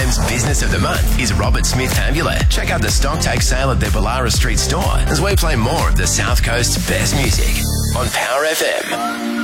SA's Business of the Month is Robert Smith Ambulance. Check out the stock take sale at their Ballara Street store as we play more of the South Coast's best music on Power FM.